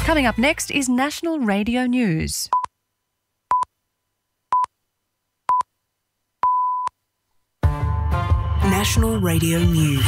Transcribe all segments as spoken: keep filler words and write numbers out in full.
Coming up next is National Radio News. National Radio News.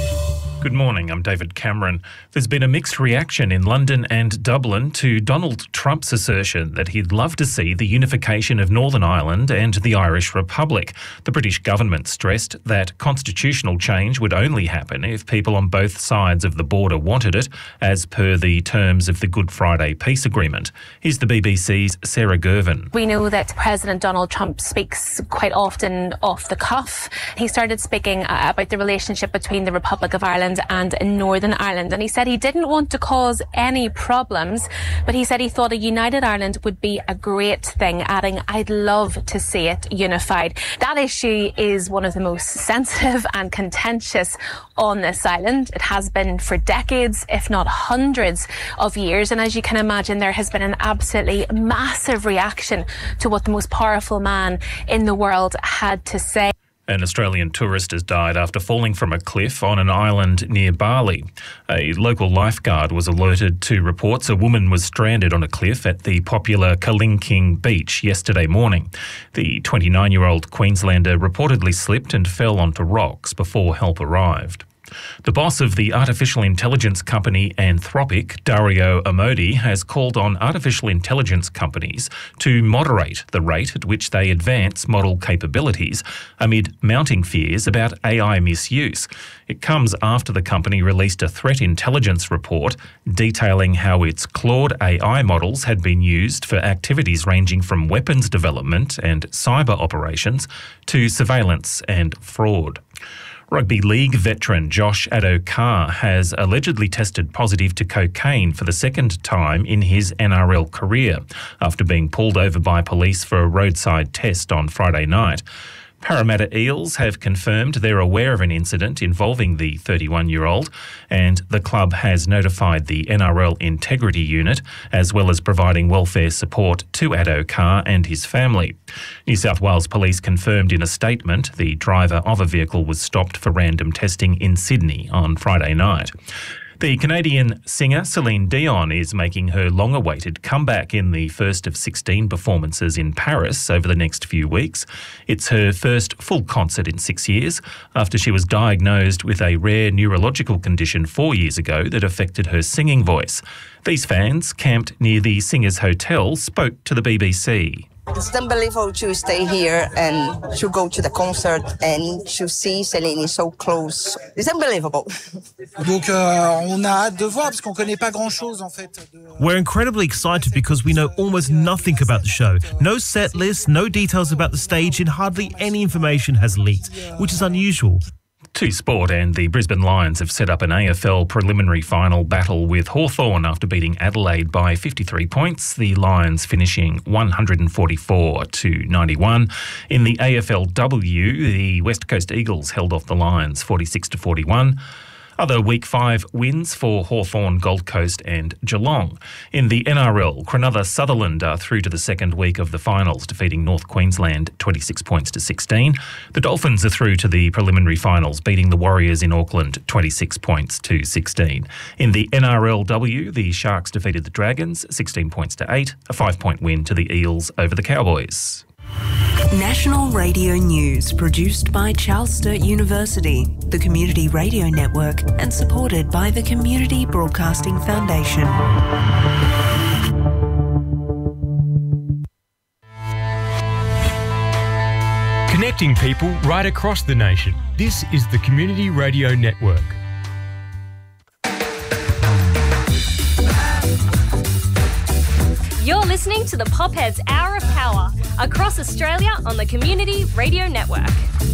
Good morning, I'm David Cameron. There's been a mixed reaction in London and Dublin to Donald Trump's assertion that he'd love to see the unification of Northern Ireland and the Irish Republic. The British government stressed that constitutional change would only happen if people on both sides of the border wanted it, as per the terms of the Good Friday Peace Agreement. Here's the B B C's Sarah Gervin. We know that President Donald Trump speaks quite often off the cuff. He started speaking uh, about the relationship between the Republic of Ireland and Northern Ireland, and he said he didn't want to cause any problems, but he said he thought a united Ireland would be a great thing, adding, "I'd love to see it unified." That issue is one of the most sensitive and contentious on this island. It has been for decades, if not hundreds of years, and as you can imagine, there has been an absolutely massive reaction to what the most powerful man in the world had to say. An Australian tourist has died after falling from a cliff on an island near Bali. A local lifeguard was alerted to reports a woman was stranded on a cliff at the popular Kalingking Beach yesterday morning. The twenty-nine-year-old Queenslander reportedly slipped and fell onto rocks before help arrived. The boss of the artificial intelligence company Anthropic, Dario Amodei, has called on artificial intelligence companies to moderate the rate at which they advance model capabilities amid mounting fears about A I misuse. It comes after the company released a threat intelligence report detailing how its Claude A I models had been used for activities ranging from weapons development and cyber operations to surveillance and fraud. Rugby league veteran Josh Addo-Carr has allegedly tested positive to cocaine for the second time in his N R L career after being pulled over by police for a roadside test on Friday night. Parramatta Eels have confirmed they're aware of an incident involving the thirty-one-year-old, and the club has notified the N R L Integrity Unit, as well as providing welfare support to Addo-Carr and his family. New South Wales Police confirmed in a statement the driver of a vehicle was stopped for random testing in Sydney on Friday night. The Canadian singer Celine Dion is making her long-awaited comeback in the first of sixteen performances in Paris over the next few weeks. It's her first full concert in six years after she was diagnosed with a rare neurological condition four years ago that affected her singing voice. These fans, camped near the Singer's Hotel, spoke to the B B C. It's unbelievable to stay here and to go to the concert and to see Celine so close. It's unbelievable. Donc euh, on a hâte de voir parce qu'on connaît pas grand-chose en fait. We're incredibly excited because we know almost nothing about the show. No set list, no details about the stage, and hardly any information has leaked, which is unusual. To sport, and the Brisbane Lions have set up an A F L preliminary final battle with Hawthorn after beating Adelaide by fifty-three points. The Lions finishing one forty-four to ninety-one. In the A F L W, the West Coast Eagles held off the Lions forty-six to forty-one. Other Week five wins for Hawthorn, Gold Coast and Geelong. In the N R L, Cronulla Sutherland are through to the second week of the finals, defeating North Queensland twenty-six points to sixteen. The Dolphins are through to the preliminary finals, beating the Warriors in Auckland twenty-six points to sixteen. In the N R L W, the Sharks defeated the Dragons sixteen points to eight, a five-point win to the Eels over the Cowboys. National Radio News, produced by Charles Sturt University, the Community Radio Network, and supported by the Community Broadcasting Foundation. Connecting people right across the nation. This is the Community Radio Network. You're listening to the Popheads Hour of Power across Australia on the Community Radio Network.